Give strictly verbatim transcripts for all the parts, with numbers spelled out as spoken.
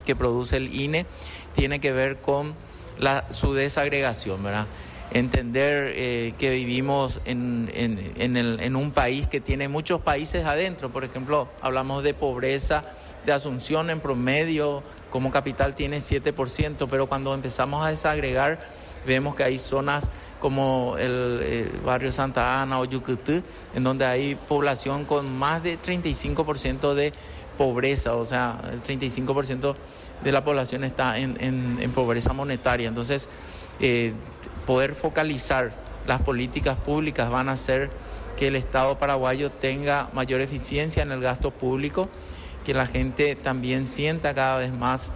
que produce el I N E tiene que ver con la, su desagregación, ¿verdad? Entender eh, que vivimos en, en, en, el, en un país que tiene muchos países adentro. Por ejemplo, hablamos de pobreza, de Asunción en promedio como capital tiene siete por ciento, pero cuando empezamos a desagregar vemos que hay zonas como el, el barrio Santa Ana o Yucutú, en donde hay población con más de treinta y cinco por ciento de pobreza, o sea, el treinta y cinco por ciento de la población está en, en, en pobreza monetaria. Entonces, eh, poder focalizar las políticas públicas van a hacer que el Estado paraguayo tenga mayor eficiencia en el gasto público, que la gente también sienta cada vez más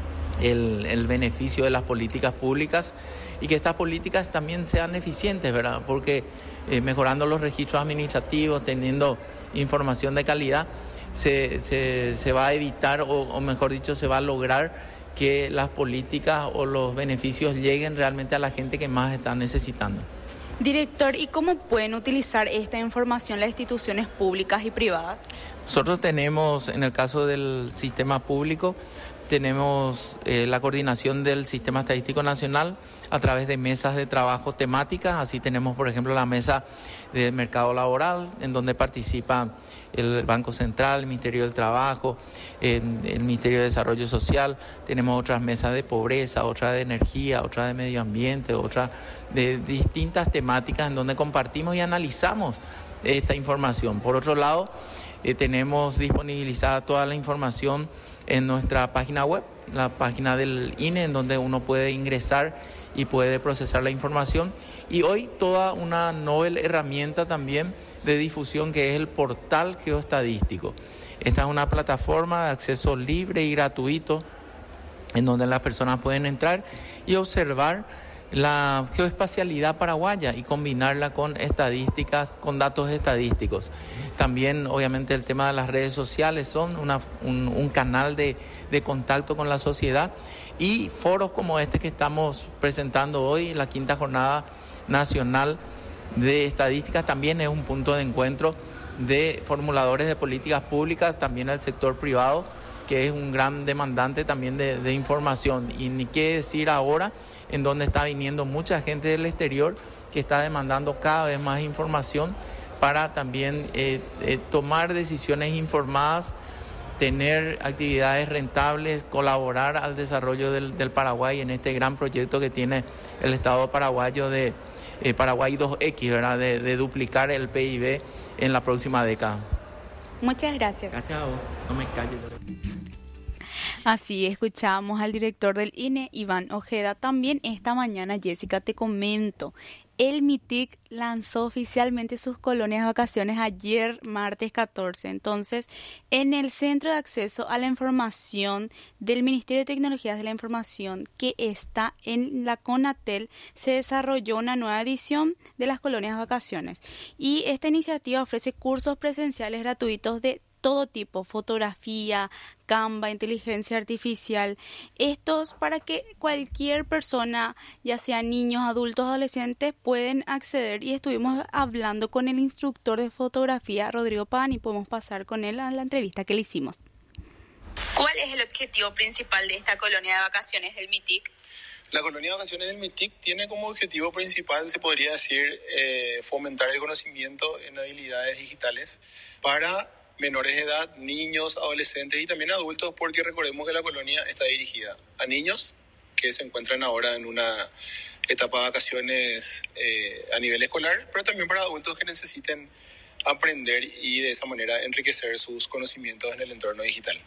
el, el beneficio de las políticas públicas y que estas políticas también sean eficientes, ¿verdad? Porque eh, mejorando los registros administrativos, teniendo información de calidad, se, se, se va a evitar, o, o mejor dicho, se va a lograr que las políticas o los beneficios lleguen realmente a la gente que más está necesitando. Director, ¿y cómo pueden utilizar esta información las instituciones públicas y privadas? Nosotros tenemos, en el caso del sistema público, tenemos eh, la coordinación del Sistema Estadístico Nacional a través de mesas de trabajo temáticas. Así tenemos, por ejemplo, la mesa del mercado laboral, en donde participa el Banco Central, el Ministerio del Trabajo, el, el Ministerio de Desarrollo Social. Tenemos otras mesas de pobreza, otra de energía, otra de medio ambiente, otra de distintas temáticas en donde compartimos y analizamos esta información. Por otro lado, eh, tenemos disponibilizada toda la información en nuestra página web, la página del I N E, en donde uno puede ingresar y puede procesar la información. Y hoy toda una novel herramienta también de difusión que es el portal geoestadístico. Esta es una plataforma de acceso libre y gratuito en donde las personas pueden entrar y observar la geoespacialidad paraguaya y combinarla con estadísticas, con datos estadísticos. También, obviamente, el tema de las redes sociales son una, un, un canal de, de contacto con la sociedad, y foros como este que estamos presentando hoy, la quinta jornada nacional de estadísticas, también es un punto de encuentro de formuladores de políticas públicas, también el sector privado, que es un gran demandante también de, de información. Y ni qué decir ahora, en donde está viniendo mucha gente del exterior que está demandando cada vez más información para también eh, eh, tomar decisiones informadas, tener actividades rentables, colaborar al desarrollo del, del Paraguay en este gran proyecto que tiene el Estado paraguayo de eh, Paraguay dos equis, ¿verdad? De, de duplicar el P I B en la próxima década. Muchas gracias. Gracias a vos, no me calles. Así escuchamos al director del I N E, Iván Ojeda. También esta mañana, Jessica, te comento, el MITIC lanzó oficialmente sus colonias de vacaciones ayer, martes catorce. Entonces, en el Centro de Acceso a la Información del Ministerio de Tecnologías de la Información, que está en la CONATEL, se desarrolló una nueva edición de las colonias de vacaciones. Y esta iniciativa ofrece cursos presenciales gratuitos de todo tipo: fotografía, Canva, inteligencia artificial. Estos para que cualquier persona, ya sea niños, adultos, adolescentes, pueden acceder. Y estuvimos hablando con el instructor de fotografía, Rodrigo Pan, y podemos pasar con él a la entrevista que le hicimos. ¿Cuál es el objetivo principal de esta colonia de vacaciones del MITIC? La colonia de vacaciones del MITIC tiene como objetivo principal, se podría decir, eh, fomentar el conocimiento en habilidades digitales para menores de edad, niños, adolescentes y también adultos, porque recordemos que la colonia está dirigida a niños que se encuentran ahora en una etapa de vacaciones eh, a nivel escolar, pero también para adultos que necesiten aprender y de esa manera enriquecer sus conocimientos en el entorno digital.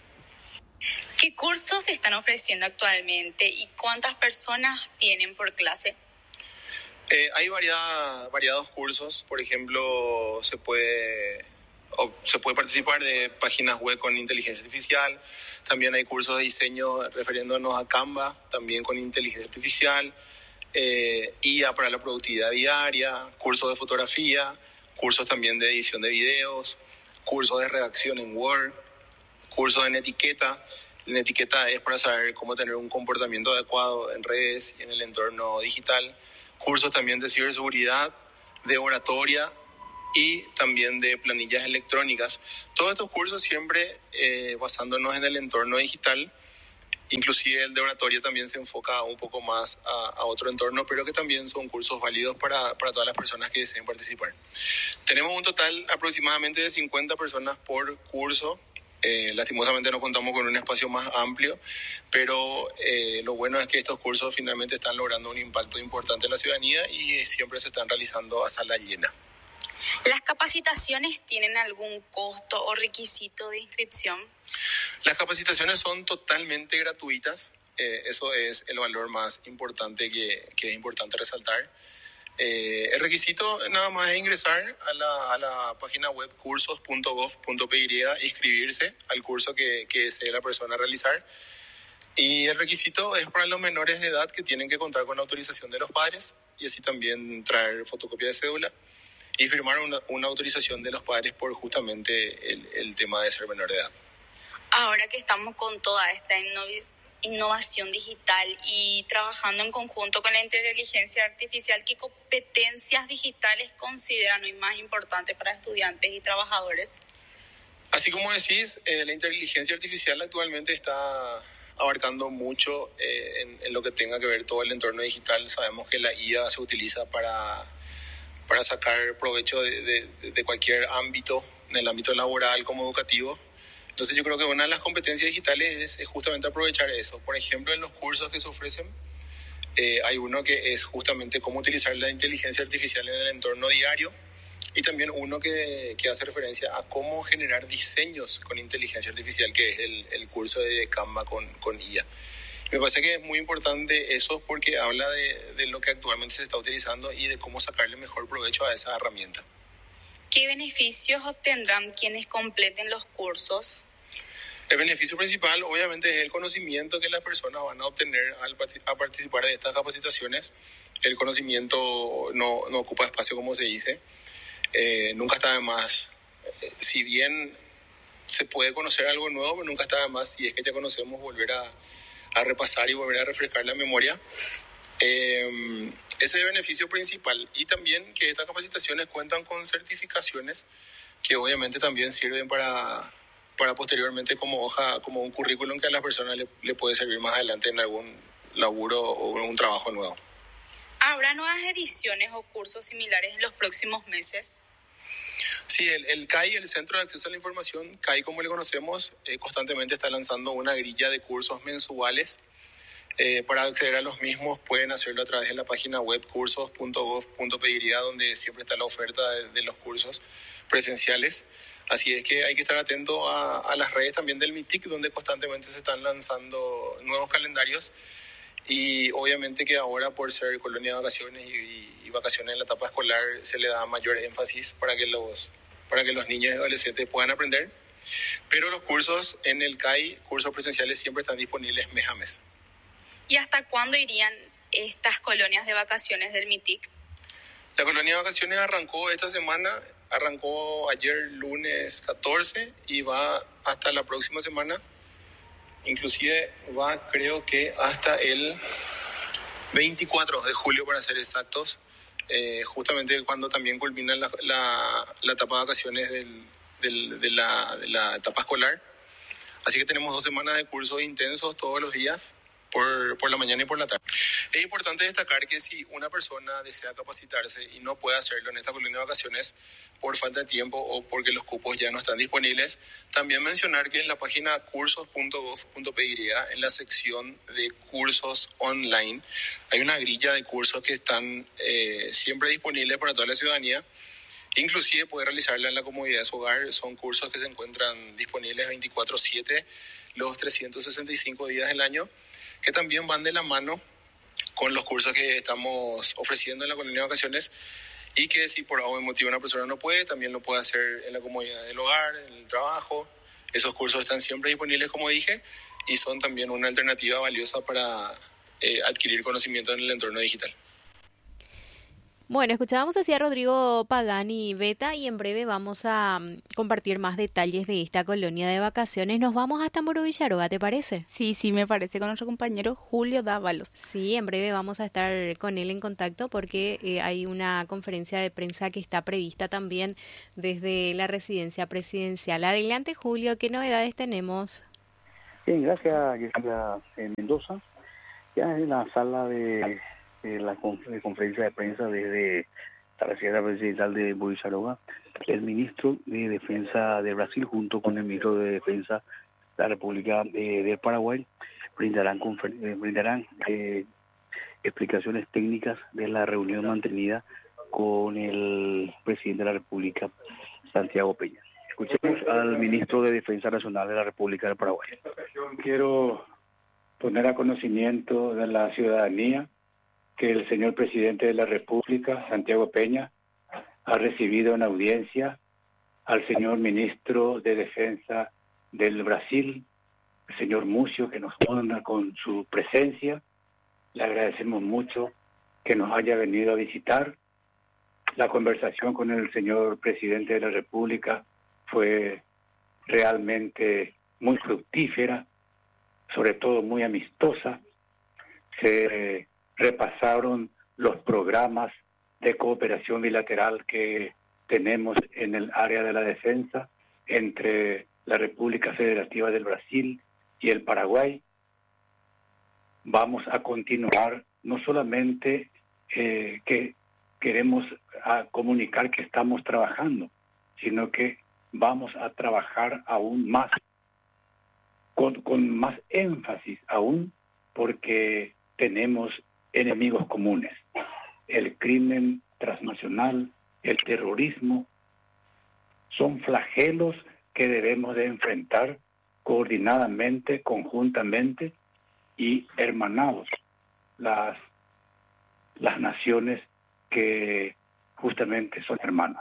¿Qué cursos se están ofreciendo actualmente y cuántas personas tienen por clase? Eh, hay variada, variados cursos. Por ejemplo, se puede, o se puede participar de páginas web con inteligencia artificial. También hay cursos de diseño refiriéndonos a Canva, también con inteligencia artificial. Eh, I A para la productividad diaria, cursos de fotografía, cursos también de edición de videos, cursos de redacción en Word, cursos en etiqueta. En etiqueta es para saber cómo tener un comportamiento adecuado en redes y en el entorno digital. Cursos también de ciberseguridad, de oratoria y también de planillas electrónicas. Todos estos cursos siempre eh, basándonos en el entorno digital Inclusive el de oratoria también se enfoca un poco más a, a otro entorno, pero que también son cursos válidos para, para todas las personas que deseen participar. Tenemos un total aproximadamente de cincuenta personas por curso. Eh, lastimosamente no contamos con un espacio más amplio, pero eh, lo bueno es que estos cursos finalmente están logrando un impacto importante en la ciudadanía y siempre se están realizando a sala llena. ¿Las capacitaciones tienen algún costo o requisito de inscripción? Las capacitaciones son totalmente gratuitas. Eh, eso es el valor más importante que, que es importante resaltar. Eh, el requisito nada más es ingresar a la, a la página web cursos punto gov punto p y, inscribirse al curso que, que desee la persona realizar. Y el requisito es para los menores de edad que tienen que contar con la autorización de los padres y así también traer fotocopia de cédula y firmar una, una autorización de los padres por justamente el, el tema de ser menor de edad. Ahora que estamos con toda esta innovación, innovación digital y trabajando en conjunto con la inteligencia artificial, ¿qué competencias digitales consideran hoy más importantes para estudiantes y trabajadores? Así como decís, eh, la inteligencia artificial actualmente está abarcando mucho eh, en, en lo que tenga que ver todo el entorno digital. Sabemos que la I A se utiliza para, para sacar provecho de, de, de cualquier ámbito, en el ámbito laboral como educativo. Entonces yo creo que una de las competencias digitales es, es justamente aprovechar eso. Por ejemplo, en los cursos que se ofrecen, eh, hay uno que es justamente cómo utilizar la inteligencia artificial en el entorno diario y también uno que, que hace referencia a cómo generar diseños con inteligencia artificial, que es el, el curso de Canva con, con I A. Me parece que es muy importante eso porque habla de, de lo que actualmente se está utilizando y de cómo sacarle mejor provecho a esa herramienta. ¿Qué beneficios obtendrán quienes completen los cursos? El beneficio principal, obviamente, es el conocimiento que las personas van a obtener al a participar de estas capacitaciones. El conocimiento no, no ocupa espacio, como se dice. Eh, nunca está de más. Eh, si bien se puede conocer algo nuevo, pero nunca está de más, si es que ya conocemos, volver a, a repasar y volver a refrescar la memoria. Eh, ese es el beneficio principal. Y también que estas capacitaciones cuentan con certificaciones que obviamente también sirven para... para posteriormente como hoja, como un currículum que a las personas le, le puede servir más adelante en algún laburo o un trabajo nuevo. ¿Habrá nuevas ediciones o cursos similares en los próximos meses? Sí, el, el C A I, el Centro de Acceso a la Información, C A I como le conocemos, eh, constantemente está lanzando una grilla de cursos mensuales. Eh, para acceder a los mismos pueden hacerlo a través de la página web cursos punto gov punto p y, donde siempre está la oferta de, de los cursos presenciales. Así es que hay que estar atento a, a las redes también del MITIC, donde constantemente se están lanzando nuevos calendarios. Y obviamente que ahora, por ser colonia de vacaciones y, y vacaciones en la etapa escolar, se le da mayor énfasis para que los, para que los niños y adolescentes puedan aprender. Pero los cursos en el C A I, cursos presenciales, siempre están disponibles mes a mes. ¿Y hasta cuándo irían estas colonias de vacaciones del MITIC? La colonia de vacaciones arrancó esta semana. Arrancó ayer lunes catorce y va hasta la próxima semana. Inclusive va, creo que hasta el veinticuatro de julio para ser exactos. Eh, justamente cuando también culmina la, la, la etapa de vacaciones del, del, de, la, de la etapa escolar. Así que tenemos dos semanas de cursos intensos todos los días. Por, por la mañana y por la tarde. Es importante destacar que si una persona desea capacitarse y no puede hacerlo en esta colonia de vacaciones por falta de tiempo o porque los cupos ya no están disponibles, también mencionar que en la página cursos punto gov punto p y, en la sección de cursos online, hay una grilla de cursos que están eh, siempre disponibles para toda la ciudadanía. Inclusive puede realizarla en la comodidad de su hogar. Son cursos que se encuentran disponibles veinticuatro siete los trescientos sesenta y cinco días del año, que también van de la mano con los cursos que estamos ofreciendo en la colonia de vacaciones y que si por algún motivo una persona no puede, también lo puede hacer en la comodidad del hogar, en el trabajo. Esos cursos están siempre disponibles, como dije, y son también una alternativa valiosa para eh, adquirir conocimiento en el entorno digital. Bueno, escuchábamos así a Rodrigo Pagani Beta y en breve vamos a um, compartir más detalles de esta colonia de vacaciones. Nos vamos hasta Muro Villaroga, ¿te parece? Sí, sí, me parece, con nuestro compañero Julio Dávalos. Sí, en breve vamos a estar con él en contacto porque eh, hay una conferencia de prensa que está prevista también desde la residencia presidencial. Adelante, Julio, ¿qué novedades tenemos? Bien, gracias, Jessica Mendoza. Ya en la sala de, de la conf- de conferencia de prensa desde la residencia presidencial de Boisaroga, el ministro de Defensa de Brasil junto con el ministro de Defensa de la República de, de Paraguay brindarán, confer- eh, brindarán eh, explicaciones técnicas de la reunión mantenida con el presidente de la República, Santiago Peña. Escuchemos al ministro de Defensa Nacional de la República del Paraguay. Quiero poner a conocimiento de la ciudadanía que el señor presidente de la República, Santiago Peña, ha recibido en audiencia al señor ministro de Defensa del Brasil, el señor Mucio, que nos honra con su presencia. Le agradecemos mucho que nos haya venido a visitar. La conversación con el señor presidente de la República fue realmente muy fructífera, sobre todo muy amistosa. Se repasaron los programas de cooperación bilateral que tenemos en el área de la defensa entre la República Federativa del Brasil y el Paraguay. Vamos a continuar, no solamente eh, que queremos a comunicar que estamos trabajando, sino que vamos a trabajar aún más, con, con más énfasis aún, porque tenemos enemigos comunes. El crimen transnacional, el terrorismo, son flagelos que debemos de enfrentar coordinadamente, conjuntamente y hermanados, las, las naciones que justamente son hermanas.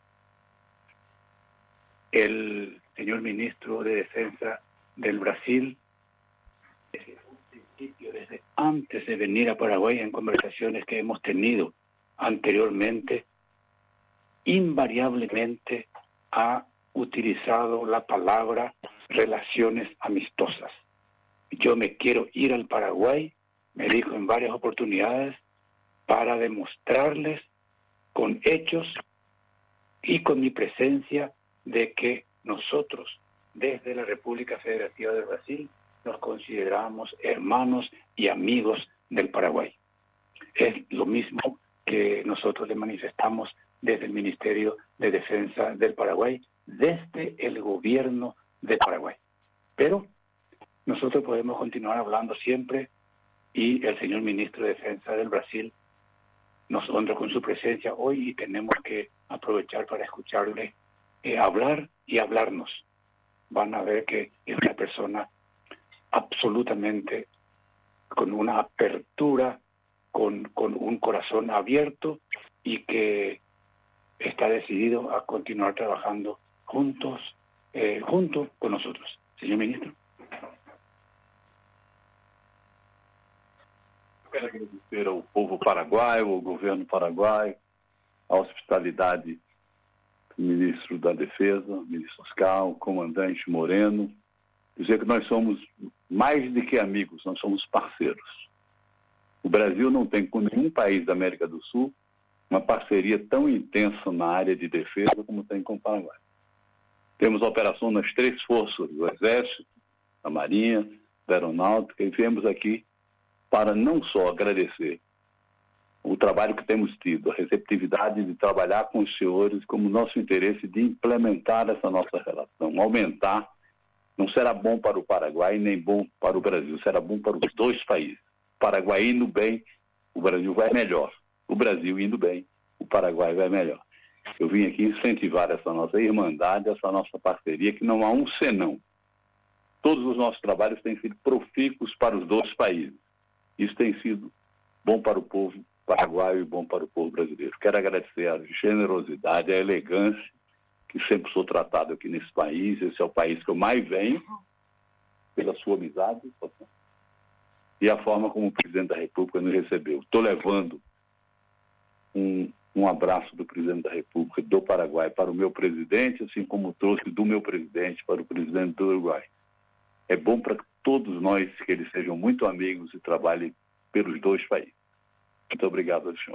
El señor ministro de Defensa del Brasil, desde un principio, desde antes de venir a Paraguay, en conversaciones que hemos tenido anteriormente, invariablemente ha utilizado la palabra relaciones amistosas. Yo me quiero ir al Paraguay, me dijo en varias oportunidades, para demostrarles con hechos y con mi presencia de que nosotros, desde la República Federativa de Brasil, nos consideramos hermanos y amigos del Paraguay. Es lo mismo que nosotros le manifestamos desde el Ministerio de Defensa del Paraguay, desde el gobierno de Paraguay. Pero nosotros podemos continuar hablando siempre y el señor ministro de Defensa del Brasil nos honra con su presencia hoy y tenemos que aprovechar para escucharle eh, hablar y hablarnos. Van a ver que es una persona absolutamente con una apertura, con, con un corazón abierto y que está decidido a continuar trabajando juntos, eh, junto con nosotros. Señor ministro. Quero agradecer ao povo paraguaio, ao governo paraguaio, a hospitalidade do ministro da Defesa, ministro Oscar, o comandante Moreno, dizer que nós somos mais do que amigos, nós somos parceiros. O Brasil não tem com nenhum país da América do Sul uma parceria tão intensa na área de defesa como tem com o Paraguai. Temos operação nas três forças do Exército, da Marinha, da Aeronáutica, e viemos aqui para não só agradecer o trabalho que temos tido, a receptividade de trabalhar com os senhores, como nosso interesse de implementar essa nossa relação, aumentar. Não será bom para o Paraguai, nem bom para o Brasil, será bom para os dois países. O Paraguai indo bem, o Brasil vai melhor. O Brasil indo bem, o Paraguai vai melhor. Eu vim aqui incentivar essa nossa irmandade, essa nossa parceria, que não há um senão. Todos os nossos trabalhos têm sido profícuos para os dois países. Isso tem sido bom para o povo paraguaio e bom para o povo brasileiro. Quero agradecer a generosidade, a elegância, que sempre sou tratado aqui nesse país. Esse é o país que eu mais venho, pela sua amizade, e a forma como o presidente da República nos recebeu. Estou levando um, um abraço do presidente da República do Paraguai para o meu presidente, assim como trouxe do meu presidente para o presidente do Uruguai. É bom para todos nós que eles sejam muito amigos e trabalhem pelos dois países. Muito obrigado, Alexandre.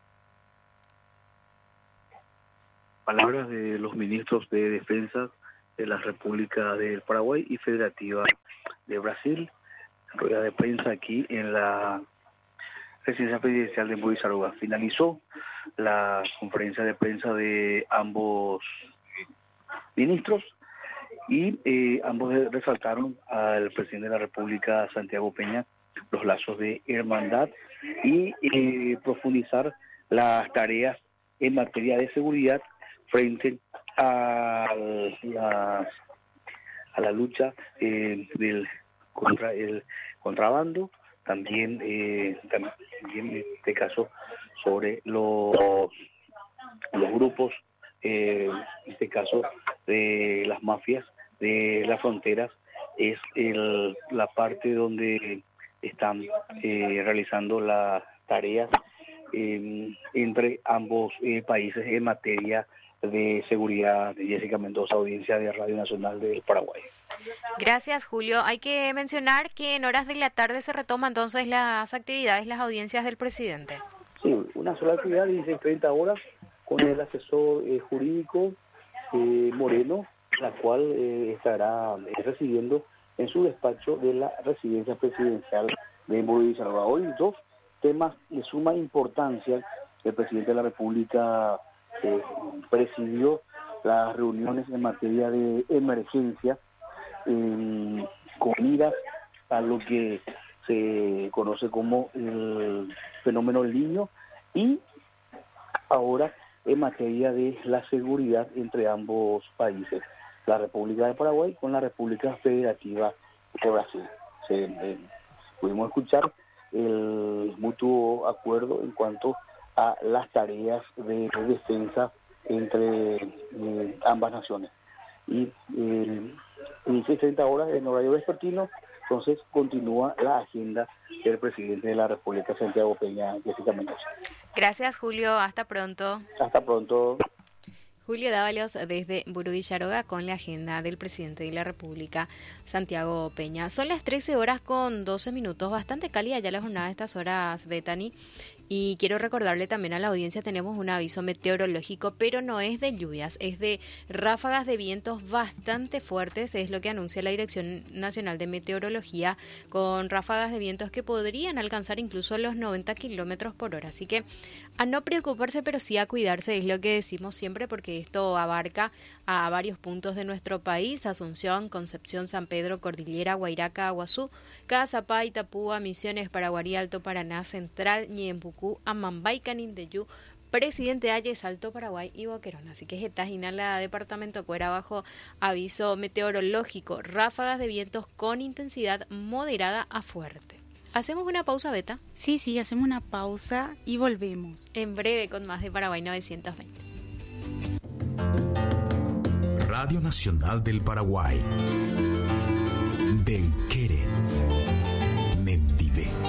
Palabras de los ministros de Defensa de la República del Paraguay y Federativa de Brasil. Rueda de prensa aquí en la residencia presidencial de Buenaventura. Finalizó la conferencia de prensa de ambos ministros y eh, ambos resaltaron al presidente de la República, Santiago Peña, los lazos de hermandad y eh, profundizar las tareas en materia de seguridad frente a, las, a la lucha eh, del contra el contrabando, también, eh, también en este caso sobre los, los grupos, eh, en este caso de las mafias de las fronteras, es el, la parte donde están eh, realizando las tareas eh, entre ambos eh, países en materia de seguridad. De Jessica Mendoza, audiencia de Radio Nacional del Paraguay. Gracias, Julio. Hay que mencionar que en horas de la tarde se retoman entonces las actividades, las audiencias del presidente. Sí, una sola actividad, dieciséis treinta horas, con el asesor eh, jurídico eh, Moreno, la cual eh, estará eh, recibiendo en su despacho de la residencia presidencial de Buenaventura. Hoy dos temas de suma importancia. El presidente de la República eh, presidió las reuniones en materia de emergencia eh, con miras a lo que se conoce como el fenómeno El Niño y ahora en materia de la seguridad entre ambos países, la República de Paraguay con la República Federativa de Brasil. Se, eh, pudimos escuchar el mutuo acuerdo en cuanto a las tareas de, de defensa entre eh, ambas naciones. Y eh, en dieciséis treinta horas en horario vespertino, entonces continúa la agenda del presidente de la República, Santiago Peña, Jessica Mendoza. Gracias, Julio. Hasta pronto. Hasta pronto. Julio Dávalos desde Buruvillaroga con la agenda del presidente de la República, Santiago Peña. Son las trece horas con doce minutos, bastante cálida ya la jornada de estas horas, Bethany. Y quiero recordarle también a la audiencia, tenemos un aviso meteorológico, pero no es de lluvias, es de ráfagas de vientos bastante fuertes, es lo que anuncia la Dirección Nacional de Meteorología, con ráfagas de vientos que podrían alcanzar incluso los noventa kilómetros por hora. Así que a no preocuparse, pero sí a cuidarse, es lo que decimos siempre, porque esto abarca a varios puntos de nuestro país: Asunción, Concepción, San Pedro, Cordillera, Guairaca, Aguazú, Cazapá, Itapúa, Misiones, Paraguarí, Alto Paraná, Central, Ñempucú, Amambay, Canindeyú, Presidente Hayes, Alto Paraguay y Boquerón. Así que Getajina, la departamento Cuera, bajo aviso meteorológico, ráfagas de vientos con intensidad moderada a fuerte. ¿Hacemos una pausa, Beta? Sí, sí, hacemos una pausa y volvemos. En breve con más de Paraguay novecientos veinte. Radio Nacional del Paraguay. Belquere. Mendive.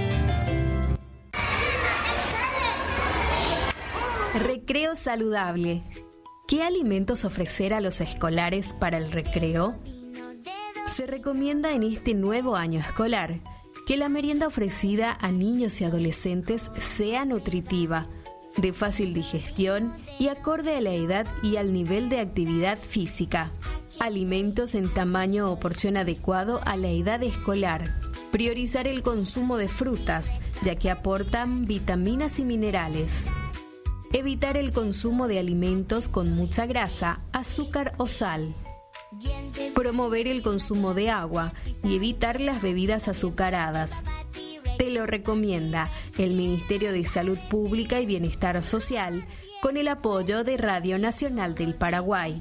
Recreo saludable. ¿Qué alimentos ofrecer a los escolares para el recreo? Se recomienda en este nuevo año escolar que la merienda ofrecida a niños y adolescentes sea nutritiva, de fácil digestión y acorde a la edad y al nivel de actividad física. Alimentos en tamaño o porción adecuado a la edad escolar. Priorizar el consumo de frutas, ya que aportan vitaminas y minerales. Evitar el consumo de alimentos con mucha grasa, azúcar o sal. Promover el consumo de agua y evitar las bebidas azucaradas. Te lo recomienda el Ministerio de Salud Pública y Bienestar Social con el apoyo de Radio Nacional del Paraguay.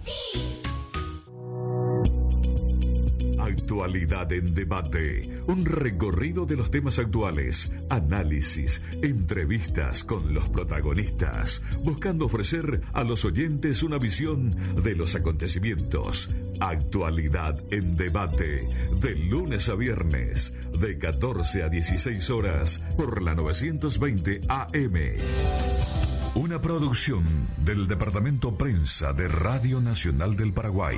Actualidad en debate, un recorrido de los temas actuales, análisis, entrevistas con los protagonistas, buscando ofrecer a los oyentes una visión de los acontecimientos. Actualidad en debate, de lunes a viernes, de catorce a dieciséis horas, por la novecientos veinte A M. Una producción del Departamento Prensa de Radio Nacional del Paraguay.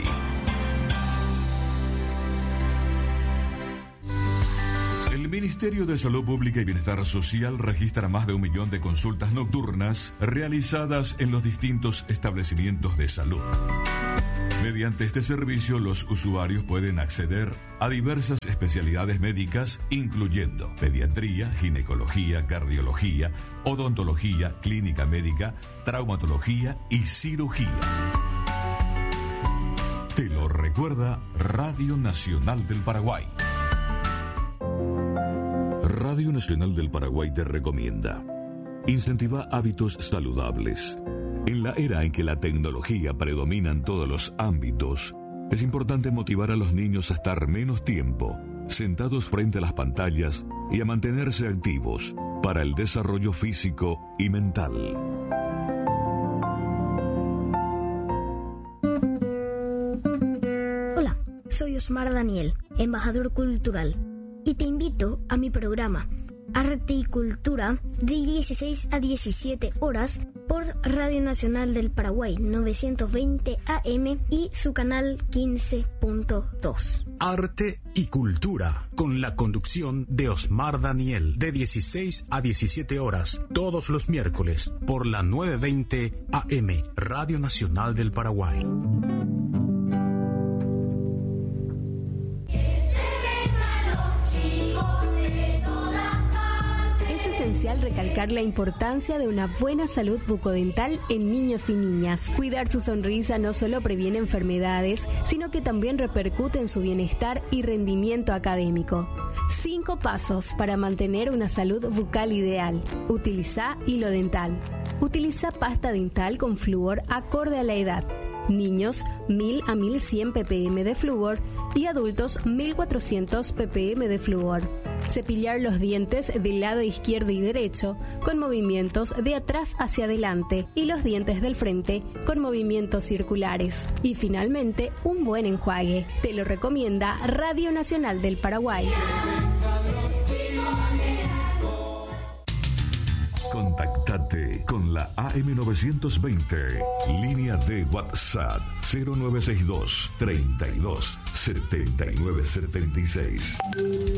El Ministerio de Salud Pública y Bienestar Social registra más de un millón de consultas nocturnas realizadas en los distintos establecimientos de salud. Mediante este servicio, los usuarios pueden acceder a diversas especialidades médicas, incluyendo pediatría, ginecología, cardiología, odontología, clínica médica, traumatología y cirugía. Te lo recuerda Radio Nacional del Paraguay. Radio Nacional del Paraguay te recomienda: incentiva hábitos saludables. En la era en que la tecnología predomina en todos los ámbitos, es importante motivar a los niños a estar menos tiempo sentados frente a las pantallas y a mantenerse activos para el desarrollo físico y mental. Hola, soy Osmar Daniel, embajador cultural, y te invito a mi programa Arte y Cultura de dieciséis a diecisiete horas por Radio Nacional del Paraguay novecientos veinte A M y su canal quince punto dos. Arte y Cultura, con la conducción de Osmar Daniel, de dieciséis a diecisiete horas, todos los miércoles, por la novecientos veinte A M, Radio Nacional del Paraguay. Es esencial recalcar la importancia de una buena salud bucodental en niños y niñas. Cuidar su sonrisa no solo previene enfermedades, sino que también repercute en su bienestar y rendimiento académico. Cinco pasos para mantener una salud bucal ideal. Utiliza hilo dental. Utiliza pasta dental con flúor acorde a la edad. Niños, mil a mil cien ppm de flúor y adultos, mil cuatrocientos ppm de flúor. Cepillar los dientes del lado izquierdo y derecho con movimientos de atrás hacia adelante y los dientes del frente con movimientos circulares. Y finalmente, un buen enjuague. Te lo recomienda Radio Nacional del Paraguay. Contactate con la A M novecientos veinte, línea de WhatsApp cero nueve seis dos, treinta y dos, setenta y nueve setenta y seis.